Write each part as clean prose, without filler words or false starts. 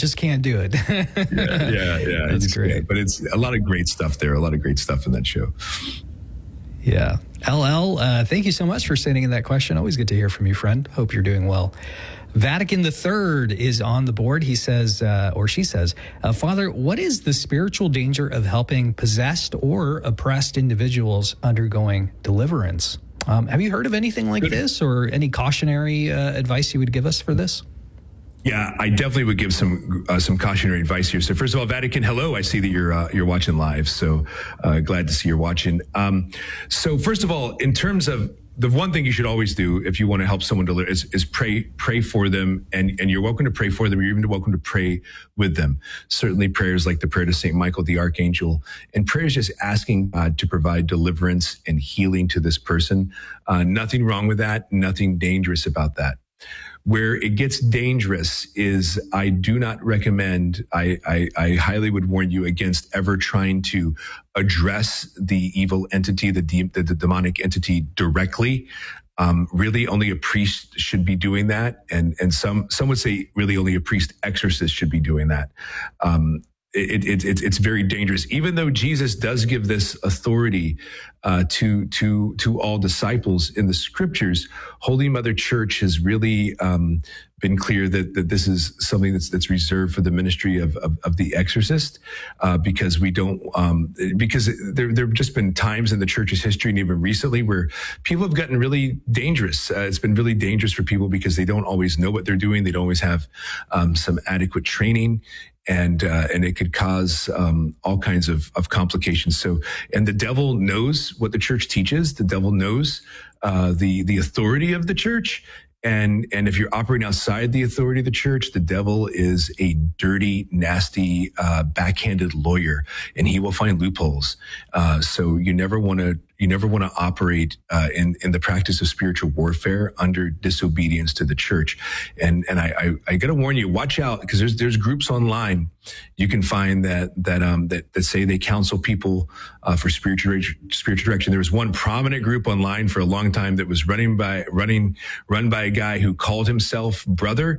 just can't do it. Yeah. That's great. Yeah, but it's a lot of great stuff there. A lot of great stuff in that show. Yeah. LL, thank you so much for sending in that question. Always good to hear from you, friend. Hope you're doing well. Vatican III is on the board. He says, or she says, Father, what is the spiritual danger of helping possessed or oppressed individuals undergoing deliverance? Have you heard of anything like this, or any cautionary advice you would give us for this? Yeah, I definitely would give some cautionary advice here. So first of all, Vatican, hello. I see that you're watching live. So glad to see you're watching. So first of all, in terms of the one thing you should always do if you want to help someone deliver is pray for them, and you're welcome to pray for them. You're even welcome to pray with them. Certainly prayers like the prayer to St. Michael the Archangel, and prayers just asking God to provide deliverance and healing to this person. Nothing wrong with that. Nothing dangerous about that. Where it gets dangerous is I do not recommend, I highly would warn you against ever trying to address the evil entity, the demonic entity directly. Really only a priest should be doing that. And some would say really only a priest exorcist should be doing that. It's very dangerous, even though Jesus does give this authority to all disciples in the scriptures. Holy Mother Church has really been clear that this is something that's reserved for the ministry of the exorcist, because we don't because there have just been times in the church's history and even recently where people have gotten really dangerous. It's been really dangerous for people because they don't always know what they're doing. They don't always have some adequate training. And it could cause all kinds of complications. So, and the devil knows what the church teaches. The devil knows the authority of the church. And if you're operating outside the authority of the church, the devil is a dirty, nasty, backhanded lawyer, and he will find loopholes. So you never want to operate in the practice of spiritual warfare under disobedience to the church. And I got to warn you, watch out, because there's groups online you can find that say they counsel people for spiritual direction. There was one prominent group online for a long time that was run by a guy who called himself brother,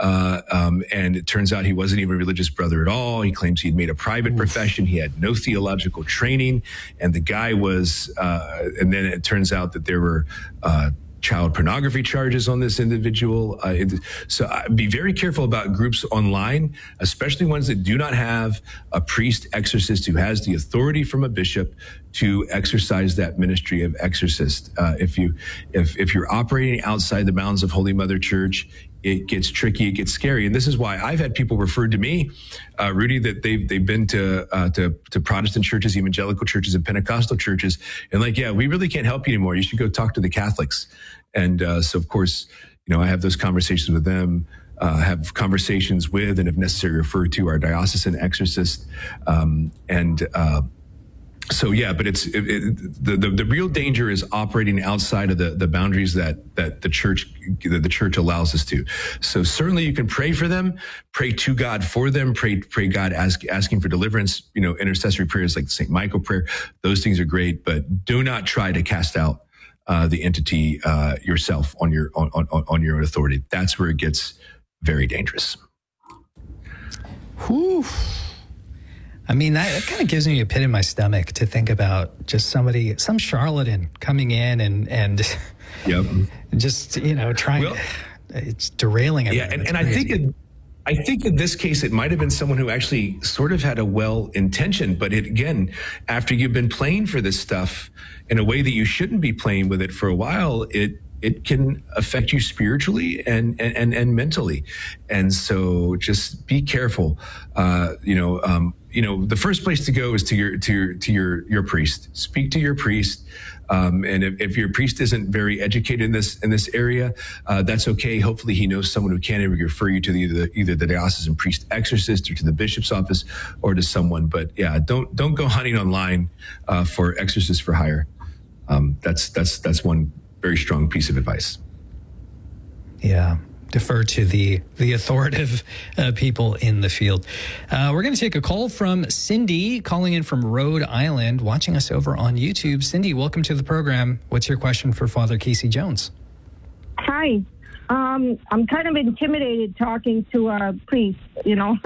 and it turns out he wasn't even a religious brother at all. He claims he'd made a private profession. He had no theological training, and the guy was. And then it turns out that there were child pornography charges on this individual. So be very careful about groups online, especially ones that do not have a priest exorcist who has the authority from a bishop to exercise that ministry of exorcist. If you're operating outside the bounds of Holy Mother Church, it gets tricky, it gets scary. And this is why I've had people referred to me, Rudy, that they've been to Protestant churches, evangelical churches, and Pentecostal churches, and like, yeah, we really can't help you anymore. You should go talk to the Catholics. And so, of course, I have those conversations with them, have conversations with, and if necessary, refer to our diocesan exorcist. So yeah, but the real danger is operating outside of the boundaries that the church allows us to. So certainly you can pray for them, pray to God for them, pray God asking for deliverance. Intercessory prayers like the St. Michael prayer, those things are great, but do not try to cast out the entity yourself on your own authority. That's where it gets very dangerous. Whew. I mean, that kind of gives me a pit in my stomach to think about just some charlatan coming in and yep. just, trying, it's derailing everything. Yeah, and I think in this case, it might have been someone who actually sort of had a well-intention, but after you've been playing for this stuff in a way that you shouldn't be playing with it for a while, it can affect you spiritually and mentally. And so just be careful. The first place to go is to your priest. Speak to your priest. And if your priest isn't very educated in this area, that's okay. Hopefully he knows someone who can refer you to either the diocesan priest exorcist or to the bishop's office or to someone. But yeah, don't go hunting online for exorcists for hire. That's one very strong piece of advice. Yeah. Defer to the authoritative people in the field. We're going to take a call from Cindy, calling in from Rhode Island, watching us over on YouTube. Cindy, welcome to the program. What's your question for Father Casey Jones? Hi. I'm kind of intimidated talking to a priest,